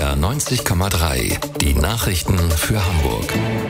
NDR 90,3. Die Nachrichten für Hamburg.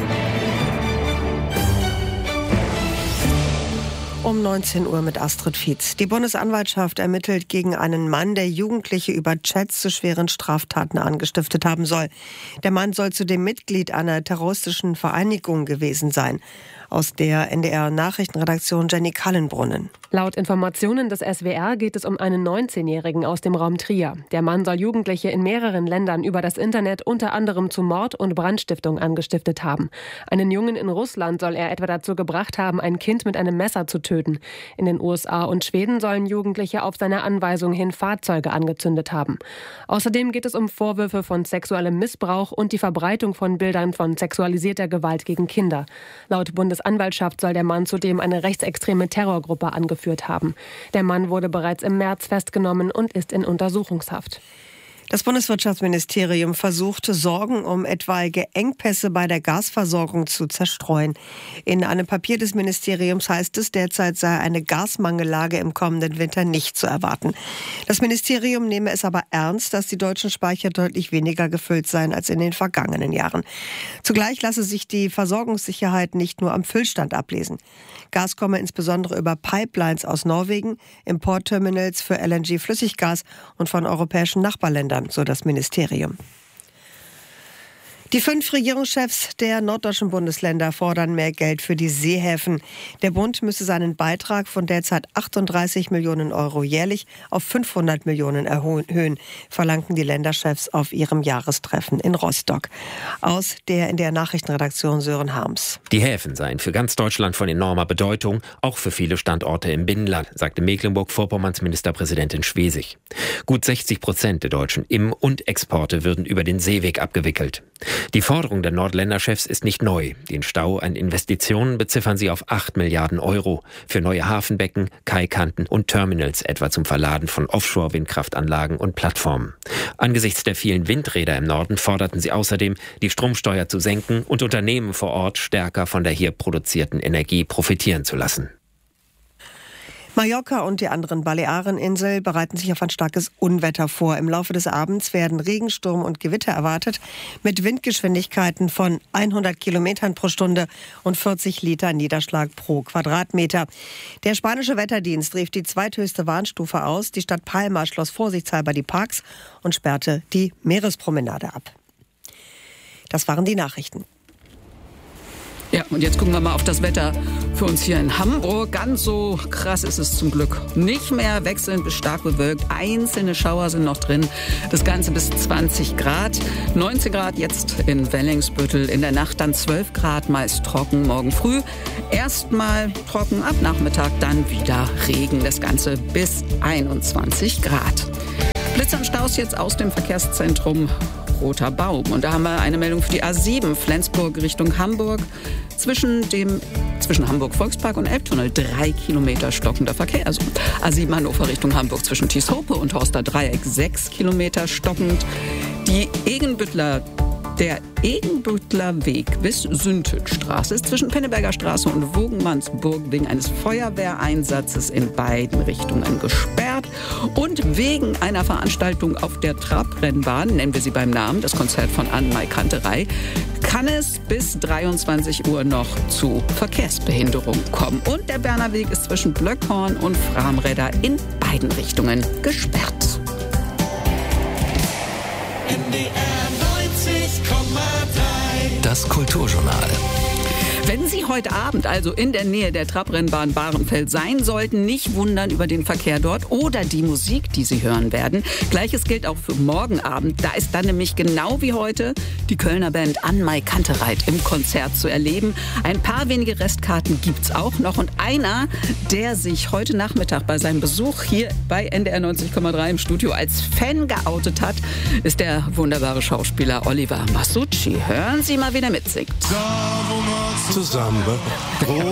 Um 19 Uhr mit Astrid Fietz. Die Bundesanwaltschaft ermittelt gegen einen Mann, der Jugendliche über Chats zu schweren Straftaten angestiftet haben soll. Der Mann soll zudem Mitglied einer terroristischen Vereinigung gewesen sein. Aus der NDR-Nachrichtenredaktion Jenny Kallenbrunnen. Laut Informationen des SWR geht es um einen 19-Jährigen aus dem Raum Trier. Der Mann soll Jugendliche in mehreren Ländern über das Internet unter anderem zu Mord und Brandstiftung angestiftet haben. Einen Jungen in Russland soll er etwa dazu gebracht haben, ein Kind mit einem Messer zu töten. In den USA und Schweden sollen Jugendliche auf seine Anweisung hin Fahrzeuge angezündet haben. Außerdem geht es um Vorwürfe von sexuellem Missbrauch und die Verbreitung von Bildern von sexualisierter Gewalt gegen Kinder. Laut Bundesanwaltschaft soll der Mann zudem eine rechtsextreme Terrorgruppe angeführt haben. Der Mann wurde bereits im März festgenommen und ist in Untersuchungshaft. Das Bundeswirtschaftsministerium versucht, Sorgen um etwaige Engpässe bei der Gasversorgung zu zerstreuen. In einem Papier des Ministeriums heißt es, derzeit sei eine Gasmangellage im kommenden Winter nicht zu erwarten. Das Ministerium nehme es aber ernst, dass die deutschen Speicher deutlich weniger gefüllt seien als in den vergangenen Jahren. Zugleich lasse sich die Versorgungssicherheit nicht nur am Füllstand ablesen. Gas komme insbesondere über Pipelines aus Norwegen, Importterminals für LNG-Flüssiggas und von europäischen Nachbarländern, so das Ministerium. Die 5 Regierungschefs der norddeutschen Bundesländer fordern mehr Geld für die Seehäfen. Der Bund müsse seinen Beitrag von derzeit 38 Millionen Euro jährlich auf 500 Millionen erhöhen, verlangten die Länderchefs auf ihrem Jahrestreffen in Rostock. Aus der NDR Nachrichtenredaktion Sören Harms. Die Häfen seien für ganz Deutschland von enormer Bedeutung, auch für viele Standorte im Binnenland, sagte Mecklenburg-Vorpommerns Ministerpräsidentin Schwesig. Gut 60% der deutschen Im- und Exporte würden über den Seeweg abgewickelt. Die Forderung der Nordländerchefs ist nicht neu. Den Stau an Investitionen beziffern sie auf 8 Milliarden Euro für neue Hafenbecken, Kaikanten und Terminals, etwa zum Verladen von Offshore-Windkraftanlagen und Plattformen. Angesichts der vielen Windräder im Norden forderten sie außerdem, die Stromsteuer zu senken und Unternehmen vor Ort stärker von der hier produzierten Energie profitieren zu lassen. Mallorca und die anderen Baleareninseln bereiten sich auf ein starkes Unwetter vor. Im Laufe des Abends werden Regensturm und Gewitter erwartet mit Windgeschwindigkeiten von 100 Kilometern pro Stunde und 40 Liter Niederschlag pro Quadratmeter. Der spanische Wetterdienst rief die zweithöchste Warnstufe aus. Die Stadt Palma schloss vorsichtshalber die Parks und sperrte die Meerespromenade ab. Das waren die Nachrichten. Ja, und jetzt gucken wir mal auf das Wetter für uns hier in Hamburg. Ganz so krass ist es zum Glück nicht mehr. Wechselnd bis stark bewölkt. Einzelne Schauer sind noch drin. Das Ganze bis 20 Grad. 19 Grad jetzt in Wellingsbüttel. In der Nacht dann 12 Grad, meist trocken. Morgen früh erstmal trocken, ab Nachmittag dann wieder Regen. Das Ganze bis 21 Grad. Blitz und Staus jetzt aus dem Verkehrszentrum Roter Baum. Und da haben wir eine Meldung für die A7 Flensburg Richtung Hamburg. Zwischen Hamburg-Volkspark und Elbtunnel 3 Kilometer stockender Verkehr. Also A7 Hannover Richtung Hamburg zwischen Tieshope und Horster Dreieck 6 Kilometer stockend. Der Egenbüttler Weg bis Sündhütstraße ist zwischen Penneberger Straße und Wogenmannsburg wegen eines Feuerwehreinsatzes in beiden Richtungen gesperrt. Und wegen einer Veranstaltung auf der Trabrennbahn, nennen wir sie beim Namen, das Konzert von Anne-Mai Kanterei, kann es bis 23 Uhr noch zu Verkehrsbehinderung kommen. Und der Berner Weg ist zwischen Blöckhorn und Framräder in beiden Richtungen gesperrt. Das Kulturjournal. Wenn Sie heute Abend also in der Nähe der Trabrennbahn Bahrenfeld sein sollten, nicht wundern über den Verkehr dort oder die Musik, die Sie hören werden. Gleiches gilt auch für morgen Abend. Da ist dann nämlich genau wie heute die Kölner Band Anne-Mai Kantereit im Konzert zu erleben. Ein paar wenige Restkarten gibt's auch noch. Und einer, der sich heute Nachmittag bei seinem Besuch hier bei NDR 90,3 im Studio als Fan geoutet hat, ist der wunderbare Schauspieler Oliver Masucci. Hören Sie mal, wie der mitsingen. Zusammen.